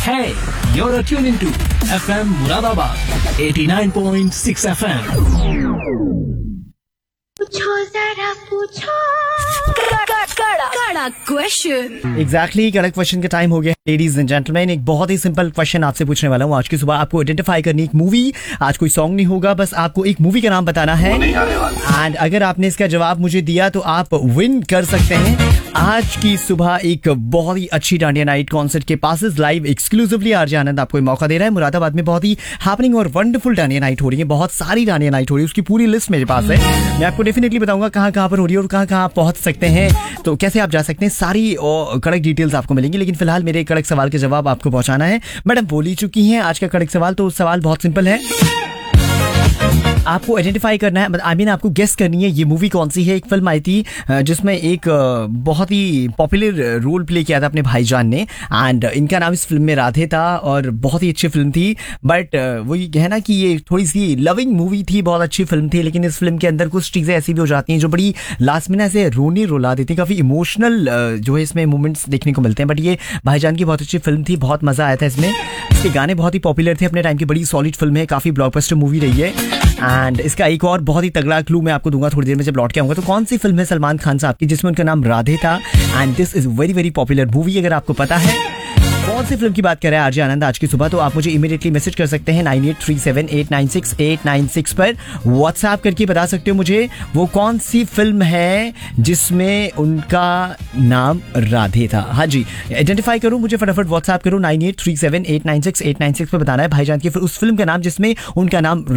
Hey, you're tuning to FM Muradabad 89.6 FM. पूछो जरा पूछो कड़ा क्वेश्चन। एग्जैक्टली कड़क क्वेश्चन का टाइम हो गया। लेडीज एंड जेंटलमैन, एक बहुत ही सिंपल क्वेश्चन आपसे पूछने वाला हूँ आज की सुबह। आपको आइडेंटिफाई करनी एक मूवी। आज कोई सॉन्ग नहीं होगा, बस आपको एक मूवी का नाम बताना है। एंड अगर आपने इसका जवाब मुझे दिया तो आप विन कर सकते हैं आज की सुबह एक बहुत ही अच्छी डांडिया नाइट कॉन्सर्ट के पासेस लाइव एक्सक्लूसिवली। आरजे आनंद आपको मौका दे रहा है। मुरादाबाद में बहुत ही हैपनिंग और वंडरफुल डांडिया नाइट हो रही है। बहुत सारी डांडिया नाइट हो रही है, उसकी पूरी लिस्ट मेरे पास है। मैं आपको डेफिनेटली बताऊंगा कहाँ कहाँ पर हो रही है और कहाँ कहाँ आप पहुंच सकते हैं, तो कैसे आप जा सकते हैं। सारी कड़क डिटेल्स आपको मिलेंगी, लेकिन फिलहाल मेरे कड़क सवाल के जवाब आपको पहुंचाना है। मैडम बोल ही चुकी हैं आज का कड़क सवाल, तो सवाल बहुत सिंपल है। आपको आइडेंटिफाई करना है, आपको गेस करनी है ये मूवी कौन सी है। एक फिल्म आई थी जिसमें एक बहुत ही पॉपुलर रोल प्ले किया था अपने भाईजान ने, एंड इनका नाम इस फिल्म में राधे था और बहुत ही अच्छी फिल्म थी। बट वो ये है ना कि ये थोड़ी सी लविंग मूवी थी, बहुत अच्छी फिल्म थी, लेकिन इस फिल्म के अंदर कुछ चीज़ें ऐसी भी हो जाती हैं जो बड़ी लास्ट में ऐसे रोनी रुला देती हैं। काफ़ी इमोशनल जो है इसमें मोमेंट्स देखने को मिलते हैं। बट ये भाईजान की बहुत अच्छी फिल्म थी, बहुत मज़ा आया था इसमें। इसके गाने बहुत ही पॉपुलर थे अपने टाइम की, बड़ी सॉलिड फिल्म है, काफ़ी ब्लॉकबस्टर मूवी रही है। एंड इसका एक और बहुत ही तगड़ा क्लू मैं आपको दूंगा थोड़ी देर में जब लौट के आऊंगा। तो कौन सी फिल्म है सलमान खान साहब की जिसमें उनका नाम राधे था, and this is very very popular movie. अगर आपको पता है कौन सी फिल्म की बात कर रहा है आरजे आनंद आज की सुबह, तो आप मुझे इमीडिएटली मैसेज कर सकते हैं 9837896896 पर। व्हाट्सएप करके बता सकते हो मुझे वो कौन सी फिल्म है जिसमें उनका नाम राधे था। हाँ जी, आइडेंटिफाई करो, मुझे फटाफट व्हाट्सएप करो 9837896896 पर बताना है भाईजान की फिर उस फिल्म का नाम जिसमें उनका नाम